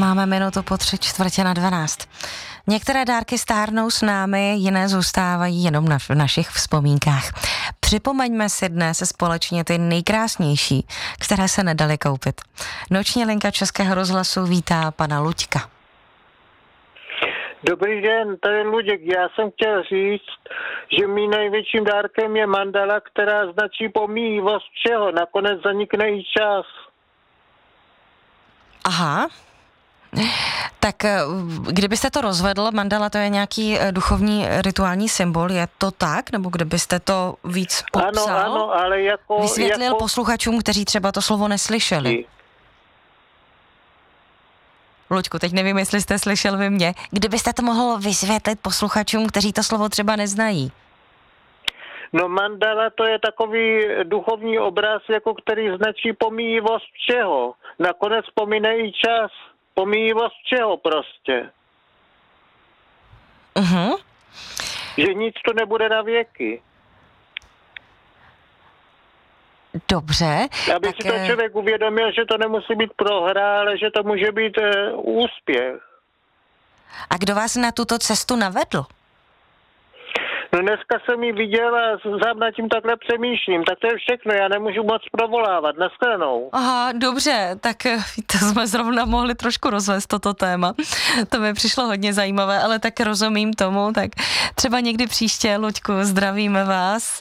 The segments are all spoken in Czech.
Máme minutu po 11:45. Některé dárky stárnou s námi, jiné zůstávají jenom v našich vzpomínkách. Připomeňme si dnes společně ty nejkrásnější, které se nedaly koupit. Noční linka Českého rozhlasu vítá pana Luďka. Dobrý den, tady Luděk. Já jsem chtěl říct, že mým největším dárkem je mandala, která značí pomíjivost všeho. Nakonec zanikne i čas. Aha. Tak kdybyste to rozvedl, mandala to je nějaký duchovní rituální symbol, je to tak? Nebo kdybyste to víc popsal? Ano, ale vysvětlil posluchačům, kteří třeba to slovo neslyšeli. Luďku, teď nevím, jestli jste slyšel vy mě. Kdybyste to mohl vysvětlit posluchačům, kteří to slovo třeba neznají? No mandala to je takový duchovní obraz, jako který značí pomíjivost všeho. Nakonec pomine i čas. Pomíjivost všeho prostě. Uh-huh. Že nic to nebude na věky. Dobře. Aby si to člověk uvědomil, že to nemusí být prohra, ale že to může být úspěch. A kdo vás na tuto cestu navedl? No dneska jsem ji viděl a sám nad tím takhle přemýšlím. Tak to je všechno, já nemůžu moc provolávat. Nashledanou. Aha, dobře, tak to jsme zrovna mohli trošku rozvést toto téma. To mi přišlo hodně zajímavé, ale tak rozumím tomu, tak třeba někdy příště, Luďku, zdravíme vás.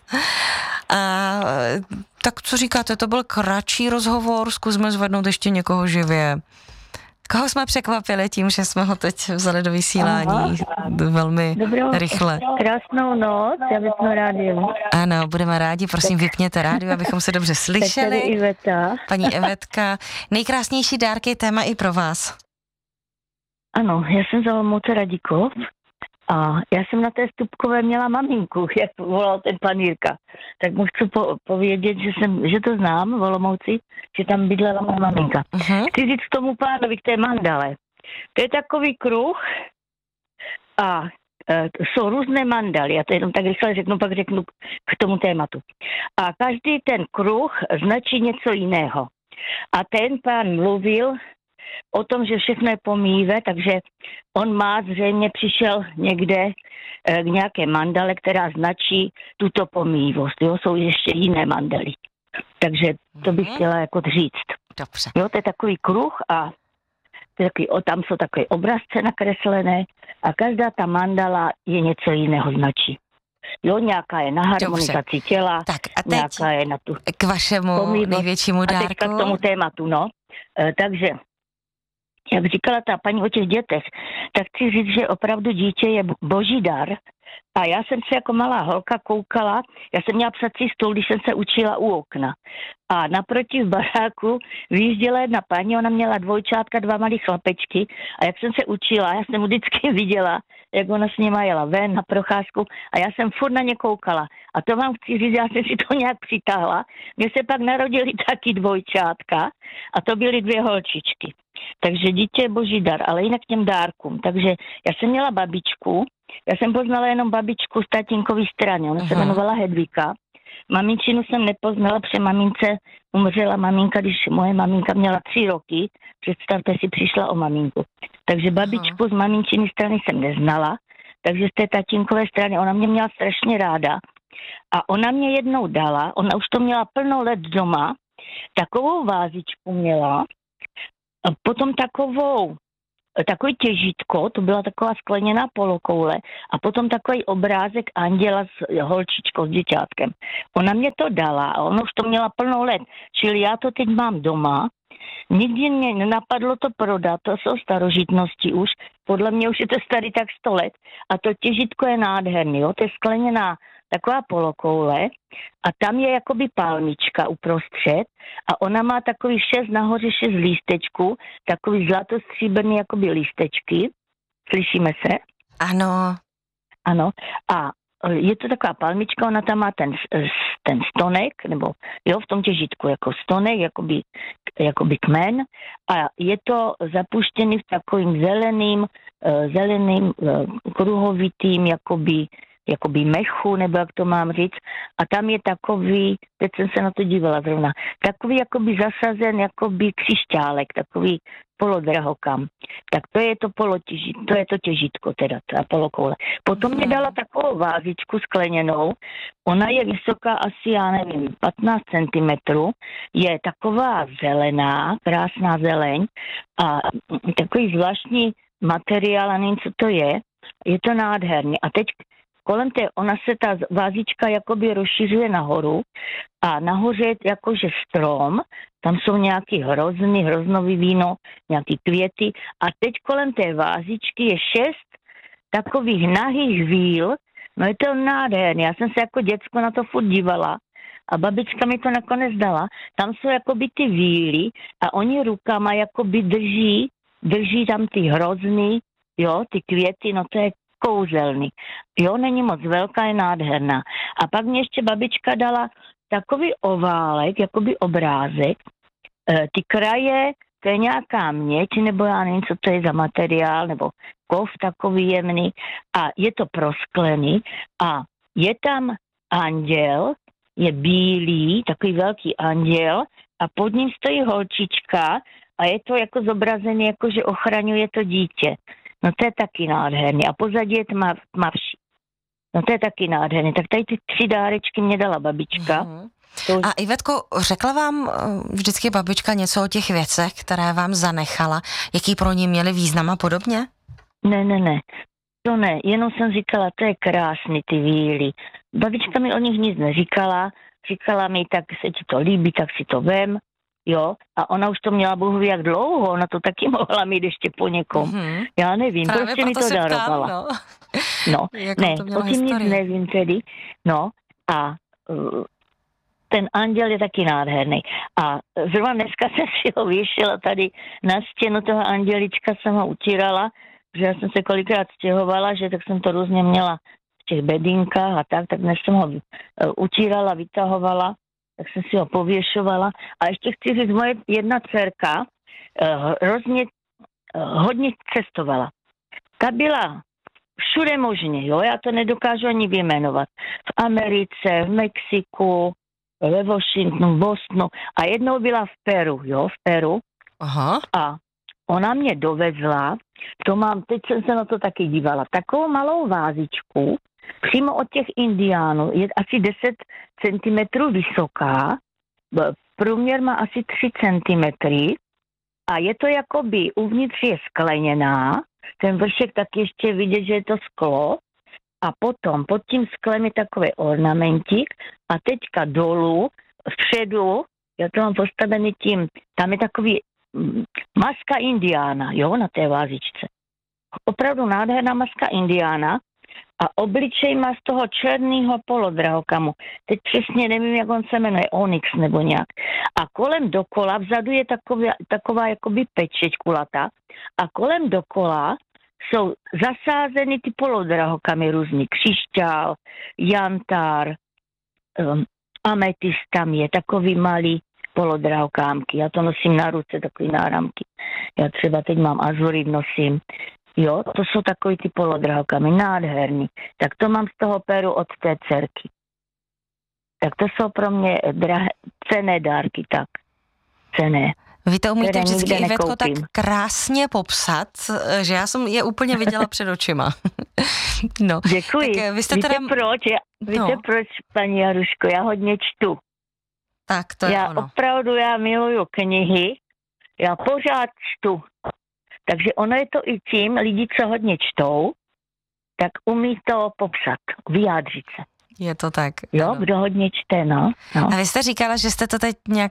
A tak co říkáte, to byl kratší rozhovor, zkusme zvednout ještě někoho živě. Koho jsme překvapili tím, že jsme ho teď vzali do vysílání velmi rychle. Krásnou noc, já vypnu rádio. Ano, budeme rádi, prosím, vypněte rádio, abychom se dobře slyšeli. Tady Iveta. Paní Ivetka, nejkrásnější dárky, téma i pro vás. Ano, já jsem z Olomouce Radikov a já jsem na té Stupkové měla maminku, jak volal ten pan Jirka. Tak mu chci povědět, že to znám v Olomouci, že tam bydlela má maminka. Uh-huh. Chci říct k tomu pánovi, k té mandale. To je takový kruh a jsou různé mandaly, já to jenom tak rychle řeknu, pak řeknu k tomu tématu. A každý ten kruh značí něco jiného. A ten pán mluvil o tom, že všechno je pomíjivé, takže on zřejmě přišel někde k nějaké mandale, která značí tuto pomíjivost. Jo, jsou ještě jiné mandaly. Takže to bych chtěla jako říct. Dobře. Jo, to je takový kruh a tam jsou takové obrazce nakreslené a každá ta mandala je něco jiného značí. Jo, nějaká je na harmonizaci těla, tak a teď nějaká je na tu k vašemu pomíjivost, největšímu dárku. A teďka k tomu tématu, no. Takže jak říkala ta paní o těch dětech, tak chci říct, že opravdu dítě je boží dar. A já jsem se jako malá holka koukala, já jsem měla psací stůl, když jsem se učila u okna. A naproti v baráku vyjížděla jedna paní, ona měla dvojčátka, 2 malý chlapečky. A jak jsem se učila, já jsem vždycky viděla, jak ona s nima jela ven na procházku a já jsem furt na ně koukala. A to vám chci říct, já jsem si to nějak přitáhla. Mně se pak narodili taky dvojčátka a to byly 2 holčičky. Takže dítě je boží dar, ale jinak k těm dárkům. Takže já jsem měla babičku, já jsem poznala jenom babičku z tatínkový strany, ona se jmenovala Hedvika. Maminčinu jsem nepoznala, protože mamince umřela maminka, když moje maminka měla 3 roky. Představte si, přišla o maminku. Takže babičku z maminčiny strany jsem neznala, takže z té tatínkové strany ona mě měla strašně ráda. A ona mě jednou dala, ona už to měla plno let doma, takovou vázičku měla, a potom takový těžítko, to byla taková skleněná polokoule a potom takový obrázek anděla s holčičkou, s děťátkem. Ona mě to dala a ona už to měla plno let, čili já to teď mám doma. Nikdy mě nenapadlo to prodat, to jsou starožitnosti už, podle mě už je to starý tak 100 let a to těžítko je nádherný, jo? To je skleněná taková polokoule a tam je jakoby palmička uprostřed a ona má takový 6 nahoře 6 lístečků, takový zlatostříbrný jakoby lístečky. Slyšíme se? Ano. Ano. A je to taková palmička, ona tam má ten stonek, nebo jo, v tom těžítku jako stonek, jakoby kmen a je to zapuštěný v takovým zeleným kruhovitým jakoby jakoby mechu, nebo jak to mám říct. A tam je takový, teď jsem se na to dívala zrovna, takový jakoby zasazen, jakoby křišťálek, takový polodrahokam. Tak to je to těžítko teda, ta polokoule. Potom mě dala takovou vázičku skleněnou, ona je vysoká asi, já nevím, 15 cm, je taková zelená, krásná zeleň a takový zvláštní materiál, a nevím, co to je to nádherný. A teď kolem ona se ta vázička jakoby rozšiřuje nahoru a nahoře je jakože strom, tam jsou nějaký hroznový víno, nějaký květy a teď kolem té vázičky je 6 takových nahých víl, no je to nádherný. Já jsem se jako děcko na to furt dívala a babička mi to nakonec dala. Tam jsou jakoby ty víly a oni rukama jakoby drží tam ty hrozny, jo, ty květy, no to je kouzelný. Jo, není moc velká, je nádherná. A pak mě ještě babička dala takový oválek, jakoby obrázek. Ty kraje, to je nějaká měď, nebo já nevím, co to je za materiál, nebo kov takový jemný. A je to prosklený a je tam anděl, je bílý, takový velký anděl a pod ním stojí holčička a je to jako zobrazený, jako že ochraňuje to dítě. No to je taky nádherný. A pozadí je tmavší. No to je taky nádherný. Tak tady ty 3 dárečky mě dala babička. Mm-hmm. A Ivetko, řekla vám vždycky babička něco o těch věcech, které vám zanechala? Jaký pro ní měly význam a podobně? Ne. To ne. Jenom jsem říkala, to je krásný, ty víly. Babička mi o nich nic neříkala. Říkala mi, tak se ti to líbí, tak si to vem. Jo, a ona už to měla bohu jak dlouho, ona to taky mohla mít ještě po někom. Mm-hmm. Já nevím, právě prostě mi to darovala. No, ne, o tím nic nevím tedy. No, a ten anděl je taky nádherný. A zrovna dneska jsem si ho věšela tady na stěnu toho andělička, jsem ho utírala, že já jsem se kolikrát stěhovala, že tak jsem to různě měla v těch bedínkách a tak dnes jsem ho utírala, vytahovala, tak jsem si ho pověšovala. A ještě chci říct, moje jedna dcerka hodně cestovala. Ta byla všude možně, jo, já to nedokážu ani vyjmenovat. V Americe, v Mexiku, ve Washingtonu, v Bostonu a jednou byla v Peru, jo, v Peru. Aha. A ona mě dovezla, teď jsem se na to taky dívala, takovou malou vázičku, přímo od těch indiánů, je asi 10 cm vysoká, průměr má asi 3 cm a je to jakoby, uvnitř je skleněná, ten vršek tak ještě vidět, že je to sklo a potom pod tím sklem je takový ornamentík a teďka dolů, vpředu, já to mám postavený tím, tam je takový maska indiána, jo, na té vázičce. Opravdu nádherná maska indiána a obličej má z toho černého polodrahokamu. Teď přesně nevím, jak on se jmenuje, Onyx nebo nějak. A kolem dokola, vzadu je taková jakoby pečeť kulatá a kolem dokola jsou zasázeny ty polodrahokamy různý. Křišťál, jantár, ametist tam je, takový malý polodrahokámky. Já to nosím na ruce, takový náramky. Já třeba teď mám azurit, nosím. Jo, to jsou takový ty polodrahokamy, nádherný. Tak to mám z toho Peru od té dcerky. Tak to jsou pro mě cenné dárky, tak. Cenné. Vy to umíte vždycky, Ivetko, tak krásně popsat, že já jsem je úplně viděla před očima. No. Děkuji. Tak vy jste víte proč? Víte proč, paní Jaruško? Já hodně čtu. Tak to je ono. Opravdu, já miluju knihy. Já pořád čtu. Takže ono je to i tím, lidi, co hodně čtou, tak umí to popsat, vyjádřit se. Je to tak. Jo, ano. Kdo hodně čte, no. A vy jste říkala, že jste to teď nějak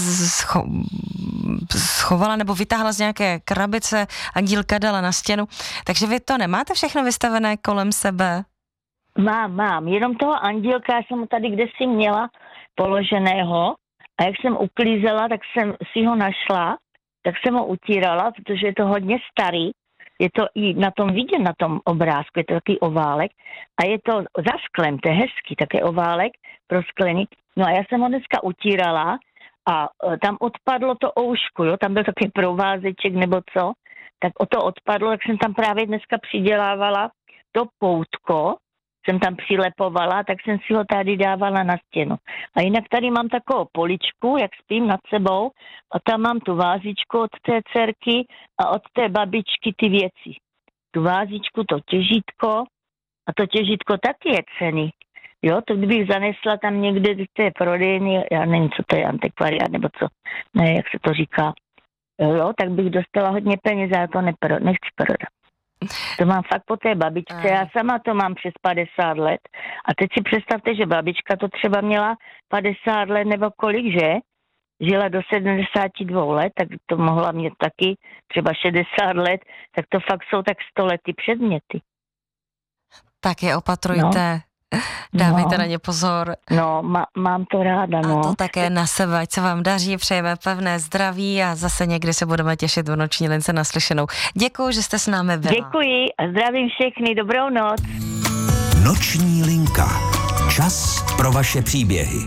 schovala nebo vytáhla z nějaké krabice, andílka dala na stěnu, takže vy to nemáte všechno vystavené kolem sebe? Mám. Jenom toho andílka, já jsem ho tady kdesi měla položeného a jak jsem uklízela, tak jsem si ho našla, tak jsem ho utírala, protože je to hodně starý. Je to i na tom vidět, na tom obrázku, je to takový oválek a je to za sklem, to je hezký, také oválek prosklený. No a já jsem ho dneska utírala a tam odpadlo to oušku, jo, tam byl takový provázeček nebo co, tak o to odpadlo, tak jsem tam právě dneska přidělávala to poutko jsem tam přilepovala, tak jsem si ho tady dávala na stěnu. A jinak tady mám takovou poličku, jak spím nad sebou, a tam mám tu vázičku od té dcerky a od té babičky ty věci. Tu vázičku, to těžítko, a to těžítko taky je ceny. Jo, to kdybych zanesla tam někde v té prodejny, já nevím, co to je, antikvariát, nebo co, ne, jak se to říká, jo, tak bych dostala hodně peněz, já to nechci prodat. To mám fakt po té babičce, já sama to mám přes 50 let. A teď si představte, že babička to třeba měla 50 let nebo kolik, že? Žila do 72 let, tak to mohla mít taky třeba 60 let, tak to fakt jsou tak 100 lety předměty. Tak je opatrujte. Dávejte na ně pozor. No, mám to ráda, no. A to také na sebe, ať se vám daří, přejeme pevné zdraví a zase někdy se budeme těšit v Noční lince naslyšenou. Děkuji, že jste s námi byla. Děkuji a zdravím všechny, dobrou noc. Noční linka. Čas pro vaše příběhy.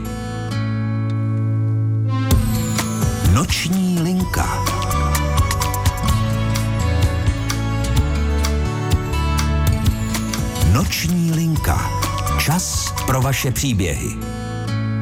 Noční linka. Noční linka. Čas pro vaše příběhy.